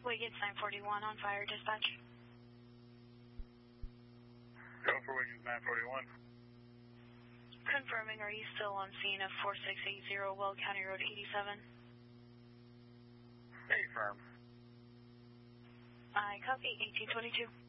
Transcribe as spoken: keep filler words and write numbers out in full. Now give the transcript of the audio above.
Wiggins nine forty-one on fire dispatch. Go for Wiggins nine forty-one. Confirming, are you still on scene of four six eight zero Well County Road eighty-seven? Hey, firm. I copy, eighteen twenty-two.